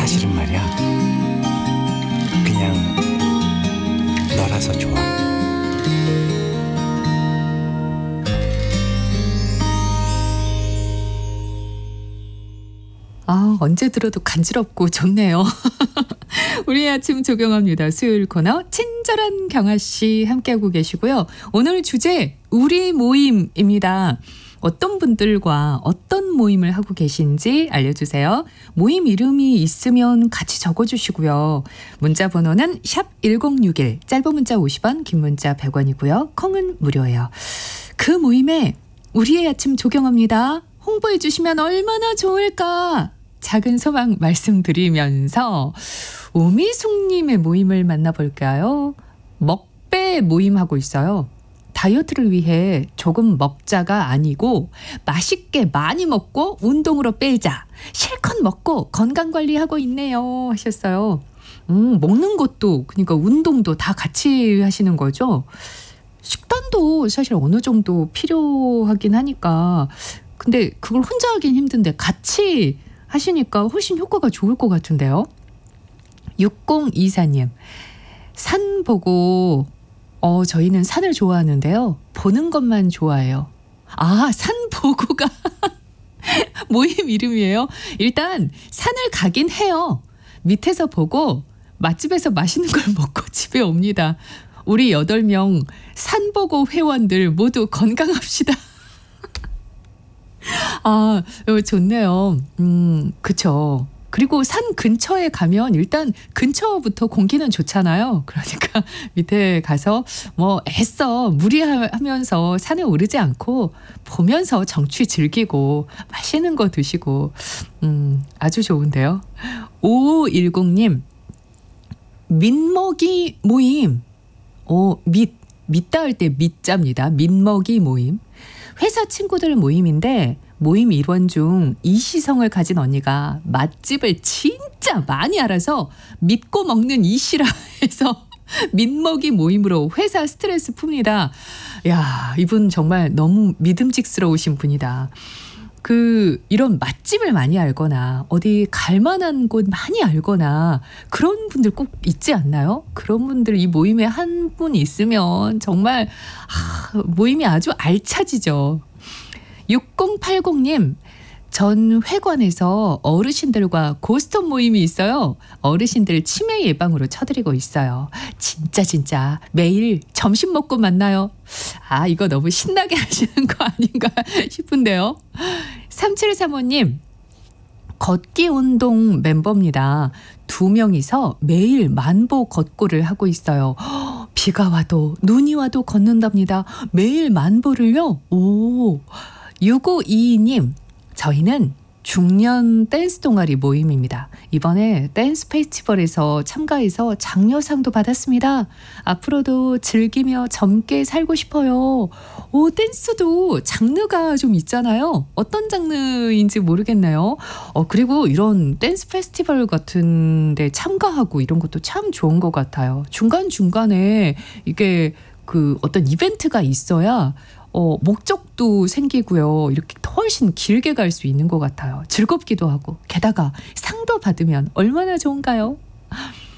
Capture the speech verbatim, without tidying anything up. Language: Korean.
사실은 말이야, 그냥 너라서 좋아. 아, 언제 들어도 간지럽고 좋네요. 우리 아침 조경합니다. 수요일 코너 친절한 경아씨 함께하고 계시고요. 오늘 주제 우리 모임입니다. 어떤 분들과 어떤 모임을 하고 계신지 알려주세요. 모임 이름이 있으면 같이 적어주시고요. 문자 번호는 샵 일공육일, 짧은 문자 오십 원, 긴 문자 백 원이고요. 콩은 무료예요. 그 모임에 우리의 아침 조경합니다. 홍보해 주시면 얼마나 좋을까. 작은 소망 말씀드리면서 오미숙님의 모임을 만나볼까요? 먹배 모임하고 있어요. 다이어트를 위해 조금 먹자가 아니고 맛있게 많이 먹고 운동으로 빼자. 실컷 먹고 건강관리하고 있네요 하셨어요. 음, 먹는 것도 그러니까 운동도 다 같이 하시는 거죠. 식단도 사실 어느 정도 필요하긴 하니까 근데 그걸 혼자 하긴 힘든데 같이 하시니까 훨씬 효과가 좋을 것 같은데요. 육공이사님 산 보고 어 저희는 산을 좋아하는데요. 보는 것만 좋아해요. 아, 산 보고가 모임 이름이에요. 일단 산을 가긴 해요. 밑에서 보고 맛집에서 맛있는 걸 먹고 집에 옵니다. 우리 여덟 명 산보고 회원들 모두 건강합시다. 아, 좋네요. 음, 그쵸. 그리고 산 근처에 가면 일단 근처부터 공기는 좋잖아요. 그러니까 밑에 가서 뭐 애써 무리하면서 산에 오르지 않고 보면서 정취 즐기고 맛있는 거 드시고 음, 아주 좋은데요. 오오일공님 민먹이 모임. 오, 밑, 밑다 할 때 밑자입니다. 민먹이 모임. 회사 친구들 모임인데 모임 일원 중 이시성을 가진 언니가 맛집을 진짜 많이 알아서 믿고 먹는 이시라 해서 민먹이 모임으로 회사 스트레스 풉니다. 야, 이분 정말 너무 믿음직스러우신 분이다. 그 이런 맛집을 많이 알거나 어디 갈 만한 곳 많이 알거나 그런 분들 꼭 있지 않나요? 그런 분들 이 모임에 한 분 있으면 정말 아, 모임이 아주 알차지죠. 육공팔공님 전 회관에서 어르신들과 고스톱 모임이 있어요. 어르신들 치매 예방으로 쳐드리고 있어요. 진짜 진짜 매일 점심 먹고 만나요. 아, 이거 너무 신나게 하시는 거 아닌가 싶은데요. 삼칠삼오님 걷기 운동 멤버입니다. 두 명이서 매일 만보 걷고를 하고 있어요. 허, 비가 와도 눈이 와도 걷는답니다. 매일 만보를요? 오, 육오이이님 저희는 중년 댄스 동아리 모임입니다. 이번에 댄스 페스티벌에서 참가해서 장려상도 받았습니다. 앞으로도 즐기며 젊게 살고 싶어요. 오, 댄스도 장르가 좀 있잖아요. 어떤 장르인지 모르겠네요. 어, 그리고 이런 댄스 페스티벌 같은 데 참가하고 이런 것도 참 좋은 것 같아요. 중간중간에 이게 그 어떤 이벤트가 있어야 어, 목적도 생기고요. 이렇게 훨씬 길게 갈 수 있는 것 같아요. 즐겁기도 하고 게다가 상도 받으면 얼마나 좋은가요?